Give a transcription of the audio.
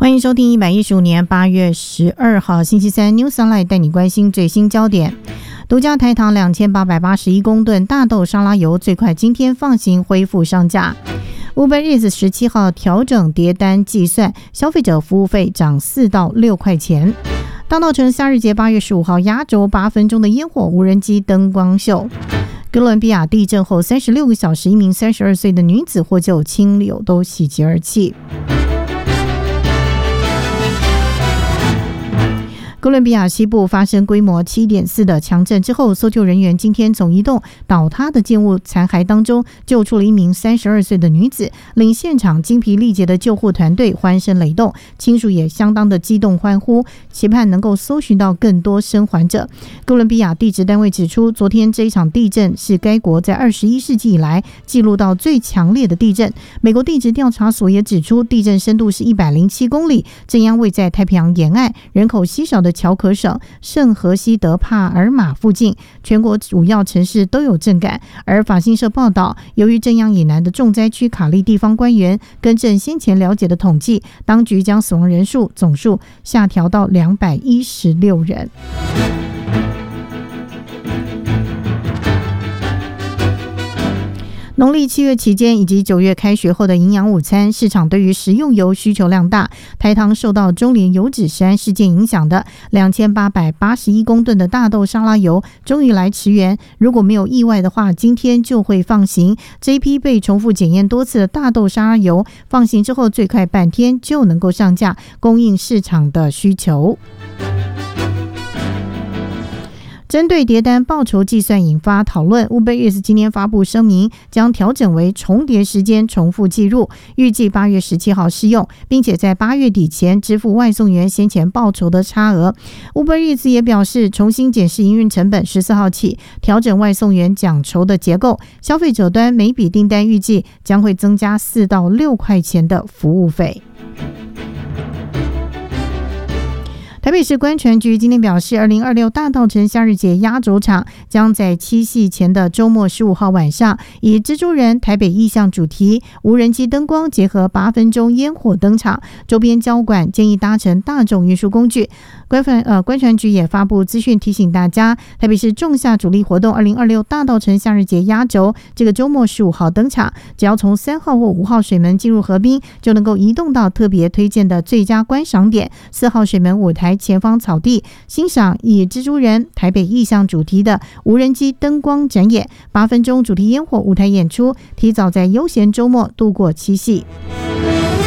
欢迎收听115年8月12号星期三 News Online， 带你关心最新焦点。独家台糖2881公吨大豆沙拉油最快今天放行恢复上架。Uber Eats 17号调整叠单计算，消费者服务费涨4到6块钱。大稻埕夏日节8月15号压轴8分钟的烟火无人机灯光秀。哥伦比亚地震后36个小时，一名32岁的女子获救，亲友都喜极而泣。哥伦比亚西部发生规模 7.4 的强震之后，搜救人员今天从一栋倒塌的建物残骸当中救出了一名32岁的女子，令现场精疲力竭的救护团队欢声雷动，亲属也相当的激动欢呼，期盼能够搜寻到更多生还者。哥伦比亚地质单位指出，昨天这一场地震是该国在21世纪以来记录到最强烈的地震。美国地质调查所也指出，地震深度是107公里，震央位在太平洋沿岸，人口稀少的乔可省圣荷西德帕尔马附近，全国主要城市都有震感。而法新社报道，由于震央以南的重灾区卡利地方官员更正先前了解的统计，当局将死亡人数总数下调到216人。农历7月期间以及9月开学后的营养午餐，市场对于食用油需求量大。台糖受到中联油脂食安事件影响的2881公吨的大豆沙拉油终于来驰援，如果没有意外的话，今天就会放行。这一批被重复检验多次的大豆沙拉油放行之后，最快半天就能够上架，供应市场的需求。针对叠单报酬计算引发讨论， Uber Eats 今天发布声明，将调整为重叠时间重复计入，预计8月17号适用，并且在8月底前支付外送员先前报酬的差额。 Uber Eats 也表示，重新检视营运成本，14号起调整外送员奖酬的结构，消费者端每笔订单预计将会增加4到6块钱的服务费。台北市观传局今天表示，2026大稻埕夏日节压轴场将在七夕前的周末15号晚上，以蜘蛛人台北意象主题，无人机灯光结合8分钟烟火登场，周边交管建议搭乘大众运输工具。观传局也发布资讯提醒大家，台北市仲夏主力活动2026大稻埕夏日节压轴这个周末15号登场，只要从3号或5号水门进入河滨，就能够移动到特别推荐的最佳观赏点4号水门舞台前方草地，欣赏以蜘蛛人台北意象主题的无人机灯光展演，8分钟主题烟火舞台演出，提早在悠闲周末度过七夕。